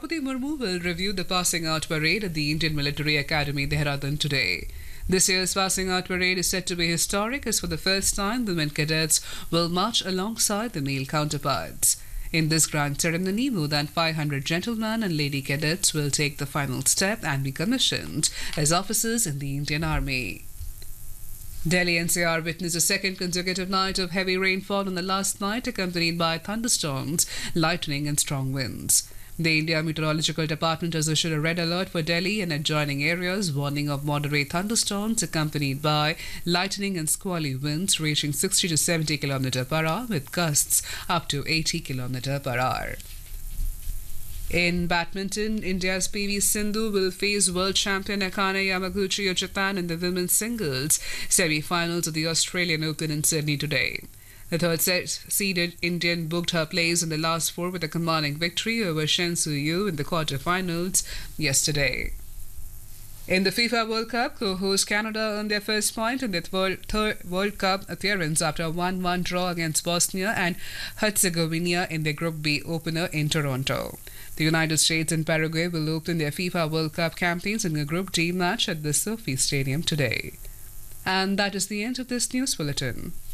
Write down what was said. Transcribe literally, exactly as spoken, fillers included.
Draupadi Murmu will review the passing out parade at the Indian Military Academy, Dehradun today. This year's passing out parade is said to be historic as for the first time women cadets will march alongside their male counterparts. In this grand ceremony, more than five hundred gentlemen and lady cadets will take the final step and be commissioned as officers in the Indian Army. Delhi N C R witnessed a second consecutive night of heavy rainfall on the last night, accompanied by thunderstorms, lightning and strong winds. The India Meteorological Department has issued a red alert for Delhi and adjoining areas, warning of moderate thunderstorms accompanied by lightning and squally winds reaching sixty to seventy kilometers per hour with gusts up to eighty kilometers per hour. In badminton, India's P V Sindhu will face world champion Akane Yamaguchi of Japan in the women's singles semi-finals of the Australian Open in Sydney today. The third-seeded Indian booked her place in the last four with a commanding victory over Shen Su-yu in the quarter-finals yesterday. In the FIFA World Cup, co-host Canada earned their first point in their third World Cup appearance after a one one draw against Bosnia and Herzegovina in their Group B opener in Toronto. The United States and Paraguay will open their FIFA World Cup campaigns in a Group D match at the Sophie Stadium today. And that is the end of this news bulletin.